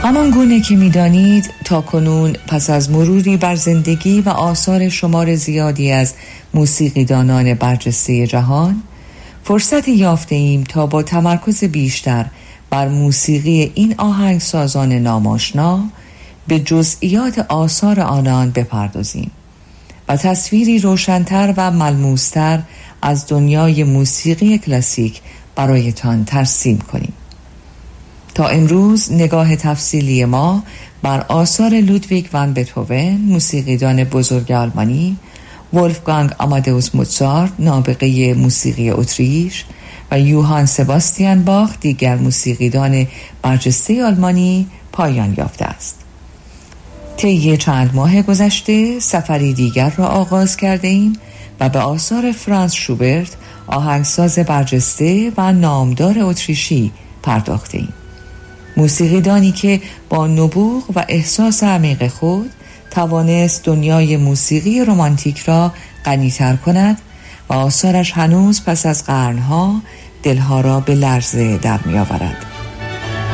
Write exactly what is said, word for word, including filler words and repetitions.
همان گونه که می‌دانید تا کنون پس از مروری بر زندگی و آثار شمار زیادی از موسیقیدانان برجسته جهان، فرصتی یافته ایم تا با تمرکز بیشتر بر موسیقی این آهنگسازان ناماشنا به جزئیات آثار آنان بپردازیم و تصویری روشن‌تر و ملموس‌تر از دنیای موسیقی کلاسیک برایتان ترسیم کنیم. تا امروز نگاه تفصیلی ما بر آثار لودویگ وان بتهوون، موسیقیدان بزرگ آلمانی، ولفگانگ آمادئوس موزارت، نابغه موسیقی اتریش، و یوهان سباستیان باخ، دیگر موسیقیدان برجسته آلمانی، پایان یافته است. طی چند ماه گذشته سفری دیگر را آغاز کرده ایم و به آثار فرانز شوبرت، آهنگساز برجسته و نامدار اتریشی پرداخته ایم. موسیقیدانی که با نبوغ و احساس عمیق خود توانست دنیای موسیقی رمانتیک را غنی‌تر کند و آثارش هنوز پس از قرنها دلها را به لرزه در می آورد.